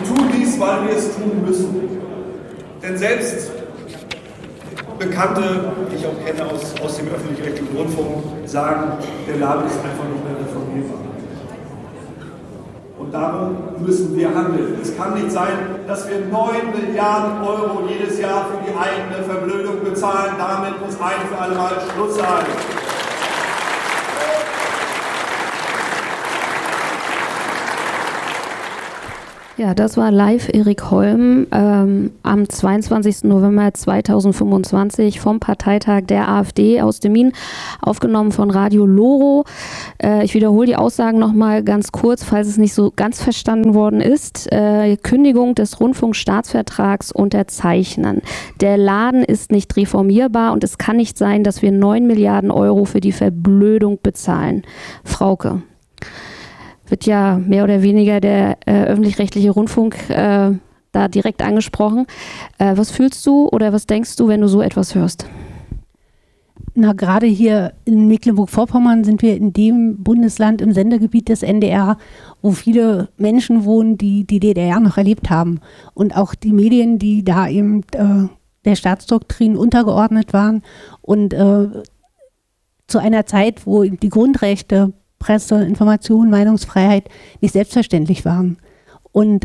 Wir tun dies, weil wir es tun müssen. Denn selbst Bekannte, die ich auch kenne aus dem öffentlich-rechtlichen Rundfunk, sagen, der Laden ist einfach nicht mehr reformierbar. Und darum müssen wir handeln. Es kann nicht sein, dass wir 9 Milliarden Euro jedes Jahr für die eigene Verblödung bezahlen. Damit muss ein für alle Mal Schluss sein. Ja, das war live Erik Holm am 22. November 2025 vom Parteitag der AfD aus dem Min, aufgenommen von Radio Loro. Ich wiederhole die Aussagen nochmal ganz kurz, falls es nicht so ganz verstanden worden ist. Kündigung des Rundfunkstaatsvertrags unterzeichnen. Der Laden ist nicht reformierbar und es kann nicht sein, dass wir 9 Milliarden Euro für die Verblödung bezahlen. Frauke. Wird ja mehr oder weniger der öffentlich-rechtliche Rundfunk da direkt angesprochen. Was fühlst du oder was denkst du, wenn du so etwas hörst? Na, gerade hier in Mecklenburg-Vorpommern sind wir in dem Bundesland im Sendegebiet des NDR, wo viele Menschen wohnen, die die DDR noch erlebt haben. Und auch die Medien, die da eben der Staatsdoktrin untergeordnet waren. Und zu einer Zeit, wo die Grundrechte Presse, Information, Meinungsfreiheit nicht selbstverständlich waren. Und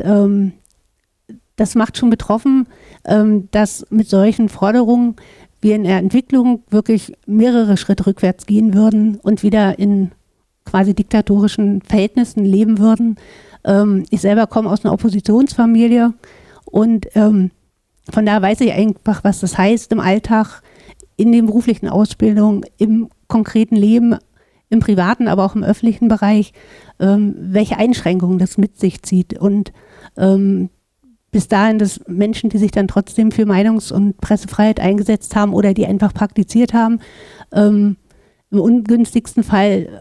das macht schon betroffen, dass mit solchen Forderungen wir in der Entwicklung wirklich mehrere Schritte rückwärts gehen würden und wieder in quasi diktatorischen Verhältnissen leben würden. Ich selber komme aus einer Oppositionsfamilie und von daher weiß ich einfach, was das heißt im Alltag, in den beruflichen Ausbildungen, im konkreten Leben, im privaten, aber auch im öffentlichen Bereich, welche Einschränkungen das mit sich zieht. Und bis dahin, dass Menschen, die sich dann trotzdem für Meinungs- und Pressefreiheit eingesetzt haben oder die einfach praktiziert haben, im ungünstigsten Fall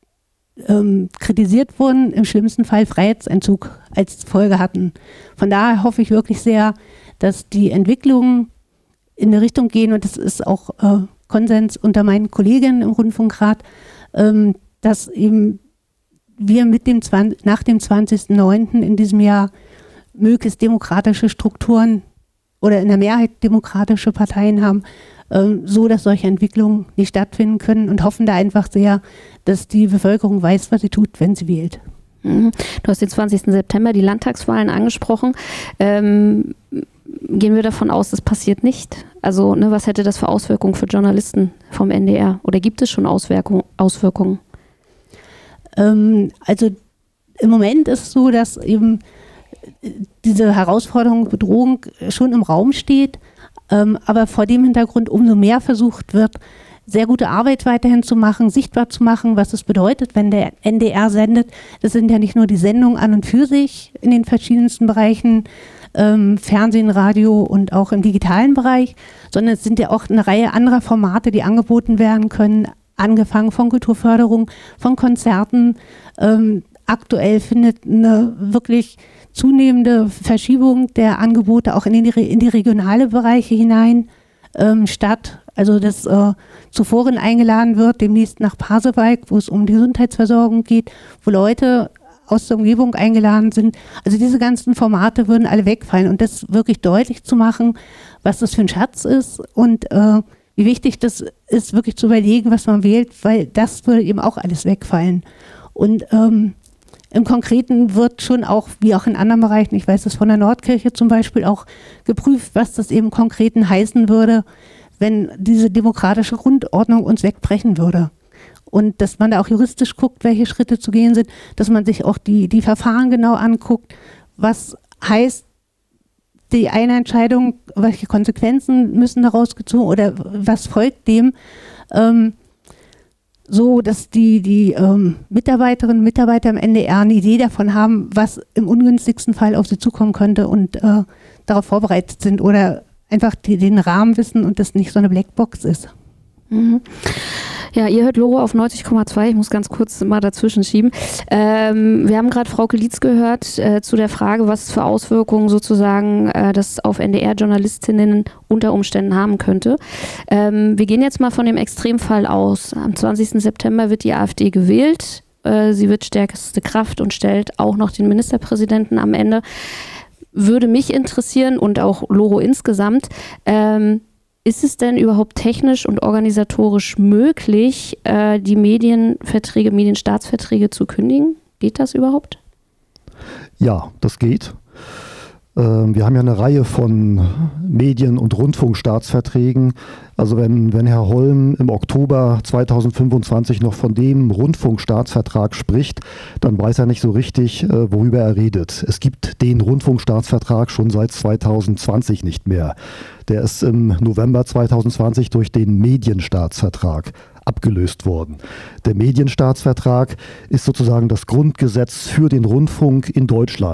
kritisiert wurden, im schlimmsten Fall Freiheitsentzug als Folge hatten. Von daher hoffe ich wirklich sehr, dass die Entwicklungen in eine Richtung gehen, und das ist auch Konsens unter meinen Kolleginnen im Rundfunkrat, dass eben wir nach dem 20.09. in diesem Jahr möglichst demokratische Strukturen oder in der Mehrheit demokratische Parteien haben, so dass solche Entwicklungen nicht stattfinden können, und hoffen da einfach sehr, dass die Bevölkerung weiß, was sie tut, wenn sie wählt. Du hast den 20. September, die Landtagswahlen angesprochen. Gehen wir davon aus, das passiert nicht? Also was hätte das für Auswirkungen für Journalisten vom NDR? Oder gibt es schon Auswirkungen? Also im Moment ist es so, dass eben diese Herausforderung, Bedrohung schon im Raum steht, aber vor dem Hintergrund umso mehr versucht wird, sehr gute Arbeit weiterhin zu machen, sichtbar zu machen, was es bedeutet, wenn der NDR sendet. Das sind ja nicht nur die Sendungen an und für sich in den verschiedensten Bereichen, Fernsehen, Radio und auch im digitalen Bereich, sondern es sind ja auch eine Reihe anderer Formate, die angeboten werden können, angefangen von Kulturförderung, von Konzerten. Aktuell findet eine wirklich zunehmende Verschiebung der Angebote auch in die regionale Bereiche hinein statt. Also dass Zuforen eingeladen wird, demnächst nach Pasewalk, wo es um die Gesundheitsversorgung geht, wo Leute aus der Umgebung eingeladen sind. Also diese ganzen Formate würden alle wegfallen, und das wirklich deutlich zu machen, was das für ein Schatz ist und wie wichtig das ist, wirklich zu überlegen, was man wählt, weil das würde eben auch alles wegfallen. Und im Konkreten wird schon auch, wie auch in anderen Bereichen, ich weiß das von der Nordkirche zum Beispiel, auch geprüft, was das eben im Konkreten heißen würde, wenn diese demokratische Grundordnung uns wegbrechen würde. Und dass man da auch juristisch guckt, welche Schritte zu gehen sind, dass man sich auch die Verfahren genau anguckt, was heißt die eine Entscheidung, welche Konsequenzen müssen daraus gezogen oder was folgt dem, so dass die Mitarbeiterinnen und Mitarbeiter im NDR eine Idee davon haben, was im ungünstigsten Fall auf sie zukommen könnte und darauf vorbereitet sind oder einfach den Rahmen wissen und das nicht so eine Blackbox ist. Mhm. Ja, ihr hört Loro auf 90,2. Ich muss ganz kurz mal dazwischen schieben. Wir haben gerade Frauke Lietz gehört zu der Frage, was für Auswirkungen sozusagen das auf NDR-Journalistinnen unter Umständen haben könnte. Wir gehen jetzt mal von dem Extremfall aus. Am 20. September wird die AfD gewählt. Sie wird stärkste Kraft und stellt auch noch den Ministerpräsidenten am Ende. würde mich interessieren und auch Loro insgesamt, ist es denn überhaupt technisch und organisatorisch möglich, die Medienstaatsverträge zu kündigen? Geht das überhaupt? Ja, das geht. Wir haben ja eine Reihe von Medien- und Rundfunkstaatsverträgen. Also wenn Herr Holm im Oktober 2025 noch von dem Rundfunkstaatsvertrag spricht, dann weiß er nicht so richtig, worüber er redet. Es gibt den Rundfunkstaatsvertrag schon seit 2020 nicht mehr. Der ist im November 2020 durch den Medienstaatsvertrag abgelöst worden. Der Medienstaatsvertrag ist sozusagen das Grundgesetz für den Rundfunk in Deutschland.